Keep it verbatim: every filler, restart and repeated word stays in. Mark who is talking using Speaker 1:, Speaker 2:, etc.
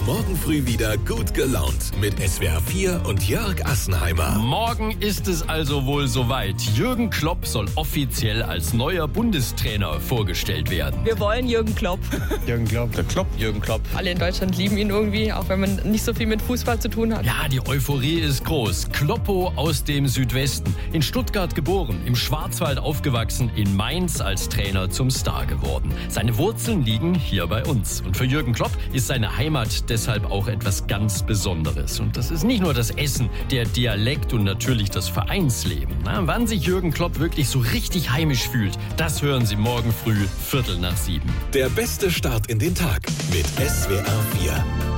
Speaker 1: morgen früh wieder gut gelaunt mit S W R vier und Jörg Assenheimer.
Speaker 2: Morgen ist es also wohl soweit. Jürgen Klopp soll offiziell als neuer Bundestrainer vorgestellt werden.
Speaker 3: Wir wollen Jürgen Klopp.
Speaker 4: Jürgen Klopp.
Speaker 2: Der Klopp. Jürgen Klopp.
Speaker 3: Alle in Deutschland lieben ihn irgendwie, auch wenn man nicht so viel mit Fußball zu tun hat.
Speaker 2: Ja, die Euphorie ist groß. Kloppo aus dem Südwesten. In Stuttgart geboren, im Schwarzwald aufgewachsen, in Mainz als Trainer zum Star geworden. Seine Wurzeln liegen hier bei uns. Und für Jürgen Klopp ist seine Heimat deshalb auch etwas ganz Besonderes. Und das ist nicht nur das Essen, der Dialekt und natürlich das Vereinsleben. Na, wann sich Jürgen Klopp wirklich so richtig heimisch fühlt, das hören Sie morgen früh, Viertel nach sieben.
Speaker 1: Der beste Start in den Tag mit S W R vier.